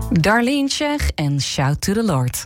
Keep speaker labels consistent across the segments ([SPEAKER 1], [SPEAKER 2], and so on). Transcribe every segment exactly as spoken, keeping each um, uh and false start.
[SPEAKER 1] Darlene Zschech en Shout to the Lord.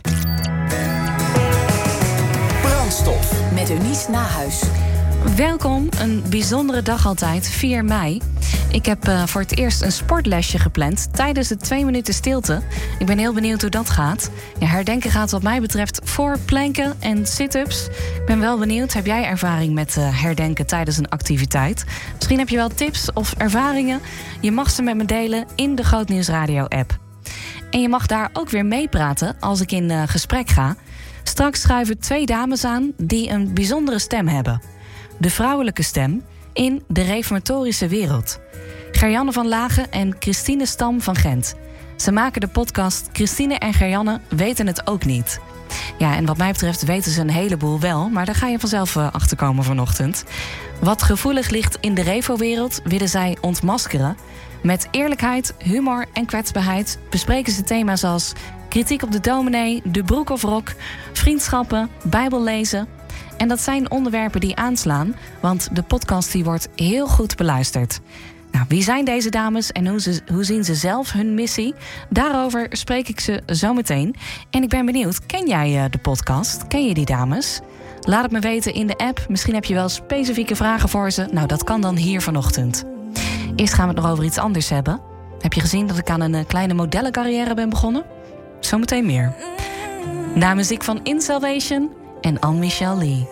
[SPEAKER 2] Brandstof met Eunice Nahuis.
[SPEAKER 1] Welkom, een bijzondere dag altijd, vier mei. Ik heb uh, voor het eerst een sportlesje gepland tijdens de twee minuten stilte. Ik ben heel benieuwd hoe dat gaat. Ja, herdenken gaat wat mij betreft voor planken en sit-ups. Ik ben wel benieuwd, heb jij ervaring met uh, herdenken tijdens een activiteit? Misschien heb je wel tips of ervaringen. Je mag ze met me delen in de Groot Nieuws Radio app. En je mag daar ook weer meepraten als ik in uh, gesprek ga. Straks schuiven twee dames aan die een bijzondere stem hebben. De vrouwelijke stem in de reformatorische wereld. Gerjanne van Lagen en Christine Stam van Gent. Ze maken de podcast Christine en Gerjanne weten het ook niet. Ja, en wat mij betreft weten ze een heleboel wel, maar daar ga je vanzelf uh, achterkomen vanochtend. Wat gevoelig ligt in de revo-wereld willen zij ontmaskeren. Met eerlijkheid, humor en kwetsbaarheid bespreken ze thema's als kritiek op de dominee, de broek of rok, vriendschappen, Bijbel lezen. En dat zijn onderwerpen die aanslaan, want de podcast die wordt heel goed beluisterd. Nou, wie zijn deze dames en hoe, ze, hoe zien ze zelf hun missie? Daarover spreek ik ze zo meteen. En ik ben benieuwd, ken jij uh, de podcast? Ken je die dames? Laat het me weten in de app. Misschien heb je wel specifieke vragen voor ze. Nou, dat kan dan hier vanochtend. Eerst gaan we het nog over iets anders hebben. Heb je gezien dat ik aan een uh, kleine modellencarrière ben begonnen? Zometeen meer. Na muziek van In Salvation en Anne-Michelle Lee.